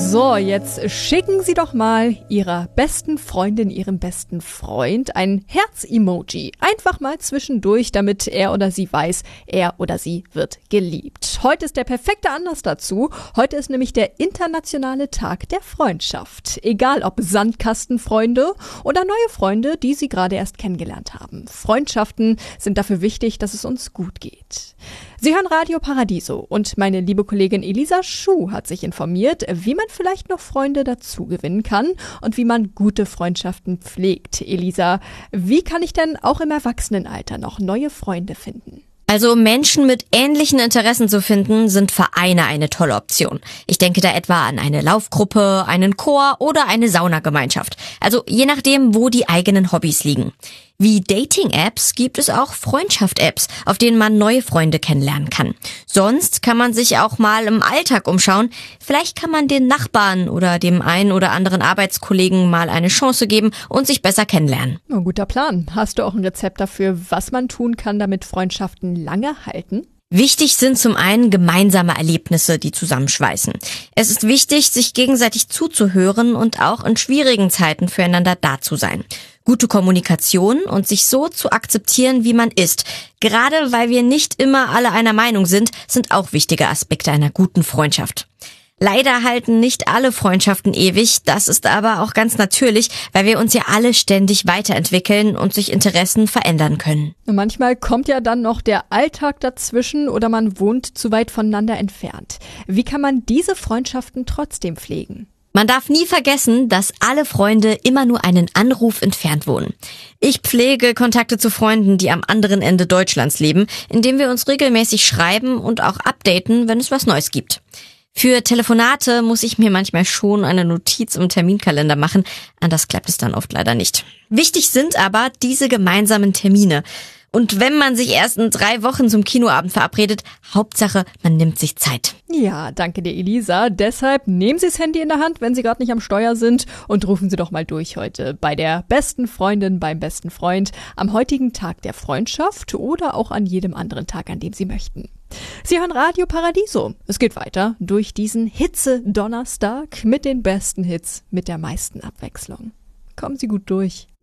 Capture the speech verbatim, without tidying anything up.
So, jetzt schicken Sie doch mal Ihrer besten Freundin, Ihrem besten Freund ein Herz-Emoji. Einfach mal zwischendurch, damit er oder sie weiß, er oder sie wird geliebt. Heute ist der perfekte Anlass dazu. Heute ist nämlich der internationale Tag der Freundschaft. Egal ob Sandkastenfreunde oder neue Freunde, die Sie gerade erst kennengelernt haben. Freundschaften sind dafür wichtig, dass es uns gut geht. Sie hören Radio Paradiso und meine liebe Kollegin Elisa Schuh hat sich informiert, wie man vielleicht noch Freunde dazu gewinnen kann und wie man gute Freundschaften pflegt. Elisa, wie kann ich denn auch im Erwachsenenalter noch neue Freunde finden? Also Menschen mit ähnlichen Interessen zu finden, sind Vereine eine tolle Option. Ich denke da etwa an eine Laufgruppe, einen Chor oder eine Saunagemeinschaft. Also je nachdem, wo die eigenen Hobbys liegen. Wie Dating-Apps gibt es auch Freundschaft-Apps, auf denen man neue Freunde kennenlernen kann. Sonst kann man sich auch mal im Alltag umschauen. Vielleicht kann man den Nachbarn oder dem einen oder anderen Arbeitskollegen mal eine Chance geben und sich besser kennenlernen. Ein guter Plan. Hast du auch ein Rezept dafür, was man tun kann, damit Freundschaften lange halten? Wichtig sind zum einen gemeinsame Erlebnisse, die zusammenschweißen. Es ist wichtig, sich gegenseitig zuzuhören und auch in schwierigen Zeiten füreinander da zu sein. Gute Kommunikation und sich so zu akzeptieren, wie man ist. Gerade weil wir nicht immer alle einer Meinung sind, sind auch wichtige Aspekte einer guten Freundschaft. Leider halten nicht alle Freundschaften ewig, das ist aber auch ganz natürlich, weil wir uns ja alle ständig weiterentwickeln und sich Interessen verändern können. Und manchmal kommt ja dann noch der Alltag dazwischen oder man wohnt zu weit voneinander entfernt. Wie kann man diese Freundschaften trotzdem pflegen? Man darf nie vergessen, dass alle Freunde immer nur einen Anruf entfernt wohnen. Ich pflege Kontakte zu Freunden, die am anderen Ende Deutschlands leben, indem wir uns regelmäßig schreiben und auch updaten, wenn es was Neues gibt. Für Telefonate muss ich mir manchmal schon eine Notiz im Terminkalender machen, anders klappt es dann oft leider nicht. Wichtig sind aber diese gemeinsamen Termine. Und wenn man sich erst in drei Wochen zum Kinoabend verabredet, Hauptsache, man nimmt sich Zeit. Ja, danke dir, Elisa. Deshalb nehmen Sie das Handy in der Hand, wenn Sie gerade nicht am Steuer sind und rufen Sie doch mal durch heute bei der besten Freundin, beim besten Freund, am heutigen Tag der Freundschaft oder auch an jedem anderen Tag, an dem Sie möchten. Sie hören Radio Paradiso. Es geht weiter durch diesen Hitze-Donnerstag mit den besten Hits, mit der meisten Abwechslung. Kommen Sie gut durch.